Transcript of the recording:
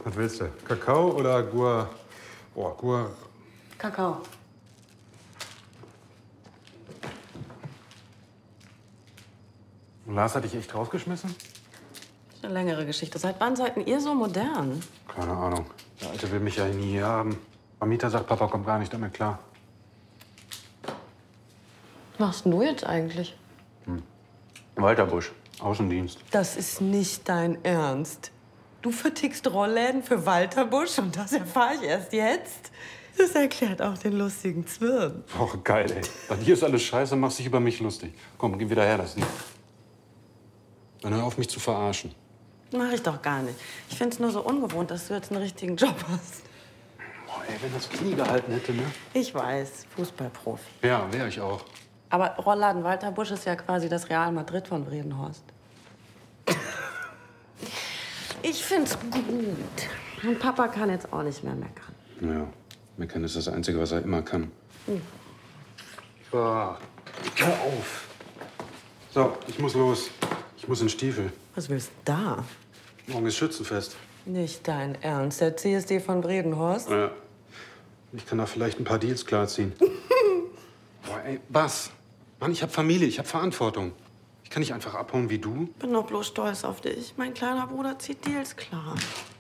Was willst du? Kakao oder Gua... Oh, Gua... Kakao. Und Lars hat dich echt rausgeschmissen? Das ist eine längere Geschichte. Seit wann seid ihr so modern? Keine Ahnung. Der Alte will mich ja nie hier haben. Vermieter sagt, Papa kommt gar nicht damit klar. Was machst denn du jetzt eigentlich? Walter Busch, Außendienst. Das ist nicht dein Ernst. Du vertickst Rollläden für Walter Busch und das erfahre ich erst jetzt? Das erklärt auch den lustigen Zwirn. Oh, geil, ey. Bei dir ist alles scheiße, machst dich über mich lustig. Komm, geh wieder her, das Lied. Dann hör auf, mich zu verarschen. Mach ich doch gar nicht. Ich find's nur so ungewohnt, dass du jetzt einen richtigen Job hast. Boah, ey, wenn das Knie gehalten hätte, ne? Ich weiß, Fußballprofi. Ja, wäre ich auch. Aber Rollladen Walter Busch ist ja quasi das Real Madrid von Bredenhorst. Ich find's gut. Und Papa kann jetzt auch nicht mehr meckern. Ja, meckern ist das Einzige, was er immer kann. Boah, hör auf. So, ich muss los. Ich muss in Stiefel. Was willst du da? Morgen ist Schützenfest. Nicht dein Ernst, der CSD von Bredenhorst? Ja. Ich kann da vielleicht ein paar Deals klarziehen. Boah, ey, was? Mann, ich hab Familie, ich hab Verantwortung. Ich kann nicht einfach abhauen wie du. Bin doch bloß stolz auf dich. Mein kleiner Bruder zieht Deals klar.